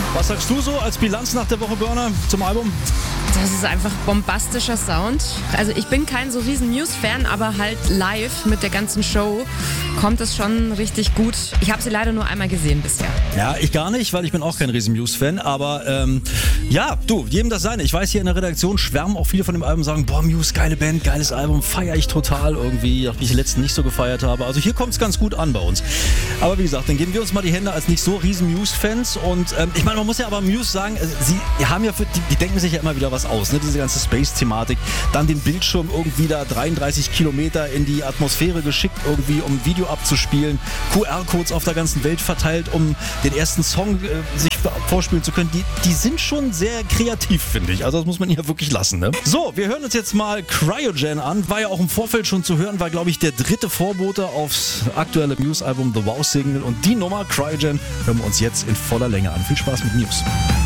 Was sagst du so als Bilanz nach der Woche Burner zum Album? Das ist einfach bombastischer Sound. Also ich bin kein so riesen Muse-Fan, aber halt live mit der ganzen Show kommt es schon richtig gut. Ich habe sie leider nur einmal gesehen bisher. Ja, ich gar nicht, weil ich bin auch kein riesen Muse-Fan, aber ja, du, jedem das seine. Ich weiß, hier in der Redaktion schwärmen auch viele von dem Album, sagen, boah, Muse, geile Band, geiles Album, feiere ich total irgendwie, nachdem ich die letzten nicht so gefeiert habe. Also hier kommt es ganz gut an bei uns. Aber wie gesagt, dann geben wir uns mal die Hände als nicht so riesen Muse-Fans und ich meine, man muss ja aber Muse sagen, sie haben ja die denken sich ja immer wieder was aus, ne? Diese ganze Space-Thematik, dann den Bildschirm irgendwie da 33 Kilometer in die Atmosphäre geschickt, irgendwie um ein Video abzuspielen, QR-Codes auf der ganzen Welt verteilt, um den ersten Song sich vorspielen zu können. Die sind schon sehr kreativ, finde ich. Also das muss man ja wirklich lassen. Ne? So, wir hören uns jetzt mal Cryogen an. War ja auch im Vorfeld schon zu hören, war glaube ich der dritte Vorbote aufs aktuelle Muse-Album The Wow Signal und die Nummer Cryogen hören wir uns jetzt in voller Länge an. Viel Spaß mit Muse.